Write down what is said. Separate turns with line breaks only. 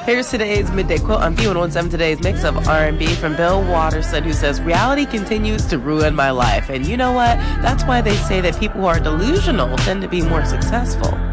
Here's today's midday quote on B117, today's mix of R&B from Bill Watterson, who says, reality continues to ruin my life. And you know what? That's why they say that people who are delusional tend to be more successful.